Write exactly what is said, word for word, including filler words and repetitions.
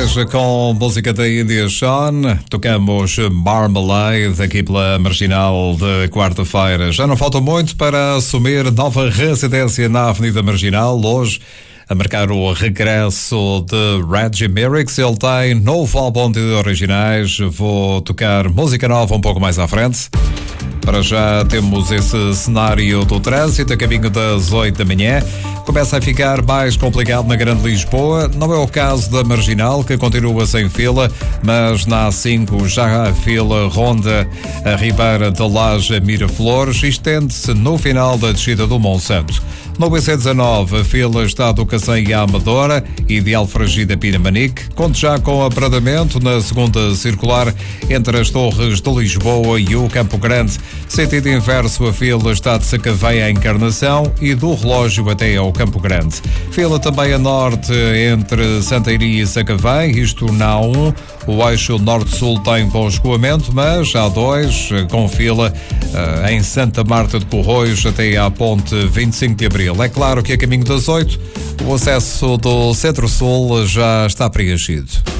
dois com música da India Sean. Tocamos Marmalade aqui pela Marginal de quarta-feira. Já não falta muito para assumir nova residência na Avenida Marginal. Hoje, a marcar o regresso de Reggie Merricks. Ele tem novo álbum de originais. Vou tocar música nova um pouco mais à frente. Para já temos esse cenário do trânsito a caminho das oito da manhã. Começa a ficar mais complicado na Grande Lisboa. Não é o caso da Marginal, que continua sem fila, mas na A cinco já a fila ronda a Ribeira da Laje a Miraflores e estende-se no final da descida do Monsanto. No B C dezanove, a fila está do Cacém à Amadora e de Alfragida a Pinamanique. Conte já com abradamento na segunda circular entre as Torres de Lisboa e o Campo Grande. Sentido inverso, a fila está de Sacavém à Encarnação e do Relógio até ao Campo Grande. Fila também a norte entre Santeiria e Sacavém, isto na A um. O eixo norte-sul tem bom escoamento, mas A dois com fila uh, em Santa Marta de Corroios até à ponte vinte e cinco de Abril. É claro que a caminho das oito, o acesso do Centro-Sul já está preenchido.